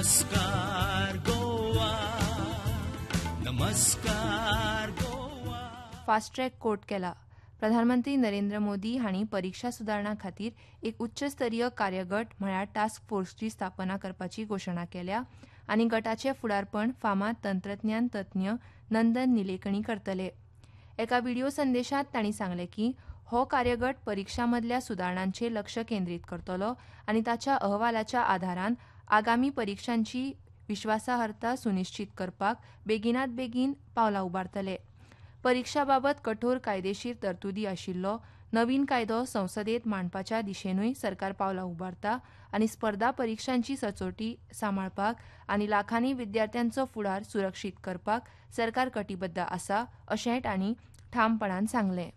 नमस्कार गोवा, नमस्कार Goa. Fast track court केला. प्रधानमंत्री नरेंद्र मोदी हांणी परीक्षा सुदारणा खातीर एक उच्चस्तरीय कार्यगट म्हळ्यार टास्क फोर्सची स्थापना करपाची घोशणा केल्या आनी गटाचें फुडारपण फामाद तंत्रज्ञान तज्ञ नंदन निलेकणी करतले. एका व्हिडिओ संदेशांत तांणी सांगलें की हो कार्यगट परीक्षांमदल्या सुदारणांचेर लक्ष केंद्रीत करतलो आनी ताच्या अहवालाच्या आदारान आगामी परीक्षांची विश्वासार्हता सुनिश्चित करपाक बेगिनात बेगीन पावलां उबारतले. परीक्षा बाबत कठोर कायदेशीर तरतुदी आशिल्लो नवीन कायदो संसदेत मांडपाच्या दिशेनूय सरकार पावलां उबारता आनी स्पर्धा परीक्षांची सचोटी सांबाळपाक आनी लाखांनी विद्यार्थ्यांचो फुडार सुरक्षीत करपाक सरकार कटिबद्ध आसा अशेंय तांणी ठामपणान सांगलें.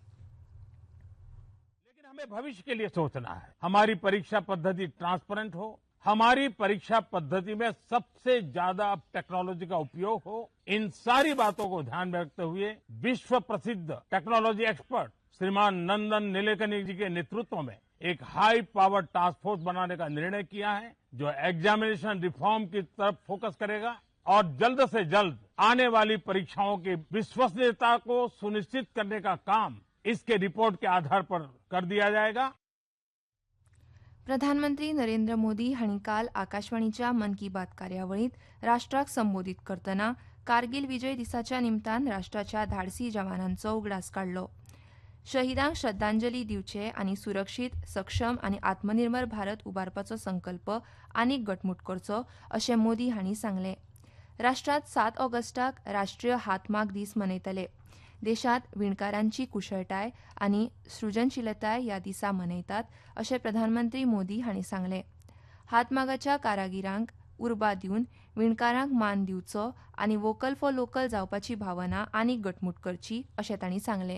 लेकिन हमें भविष्य के लिए सोचना है. हमारी परीक्षा पद्धति ट्रांसपेरेंट हो, हमारी परीक्षा पद्धति में सबसे ज्यादा टेक्नोलॉजी का उपयोग हो. इन सारी बातों को ध्यान में रखते हुए विश्व प्रसिद्ध टेक्नोलॉजी एक्सपर्ट श्रीमान नंदन निलेकनी जी के नेतृत्व में एक हाई पावर टास्क फोर्स बनाने का निर्णय किया है, जो एग्जामिनेशन रिफॉर्म की तरफ फोकस करेगा और जल्द से जल्द आने वाली परीक्षाओं की विश्वसनीयता को सुनिश्चित करने का काम इसके रिपोर्ट के आधार पर कर दिया जाएगा. प्रधानमंत्री नरेंद्र मोदी हांणी काल आकाशवाणीच्या मन की बात कार्यावळींत राष्ट्राक संबोधीत करतना कारगिल विजय दिसाच्या निमतान राष्ट्राच्या धाडसी जवानांचो उगडास काडलो. शहिदांक श्रद्धांजली दिवचे आनी सुरक्षीत, सक्षम आनी आत्मनिर्भर भारत उबारपाचो संकल्प आनीक घटमूट करचो अशें मोदी हांणी सांगलें. राष्ट्रांत 7 ऑगस्टाक राष्ट्रीय हातमाग दीस मनयतले. देशांत विणकारांची कुशळटाय आनी सृजनशीलताय ह्या दिसा मनयतात अशें प्रधानमंत्री मोदी हांणी सांगलें. हातमागाच्या कारागिरांक उर्बा दिवन विणकारांक मान दिवचो आनी वोकल फॉर लोकल जावपाची भावना आनीक घटमूट करची अशें तांणी सांगलें.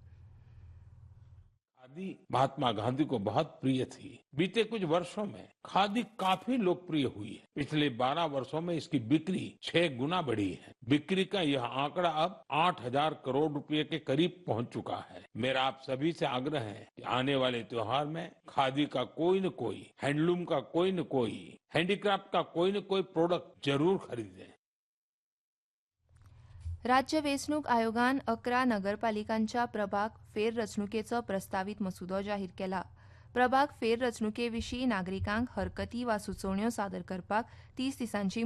खादी महात्मा गांधी को बहुत प्रिय थी. बीते कुछ वर्षों में खादी काफी लोकप्रिय हुई है. पिछले 12 वर्षों में इसकी बिक्री 6 गुना बढ़ी है. बिक्री का यह आंकड़ा अब 8,000 करोड़ रुपए के करीब पहुंच चुका है. मेरा आप सभी से आग्रह है कि आने वाले त्योहार में खादी का कोई न कोई, हैंडलूम का कोई न कोई, हैंडीक्राफ्ट का कोई न कोई प्रोडक्ट जरूर खरीदें. राज्य वेंचणूक आयोगान 11 नगरपालिकांच्या प्रभाग फेररचणुकेचो प्रस्तावित मसुदो जाहीर केला. प्रभाग फेररचणुके विशीं नागरिकांक हरकती वा सुचोवण्यो सादर करपाक 30 दिसांची